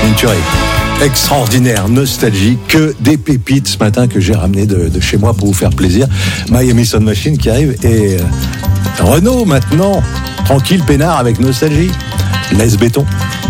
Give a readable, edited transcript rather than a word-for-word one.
Une tuerie. Extraordinaire, nostalgie, que des pépites ce matin que j'ai ramené de chez moi pour vous faire plaisir. Miami Sound Machine qui arrive et Renaud maintenant, tranquille, peinard avec nostalgie. Laisse béton.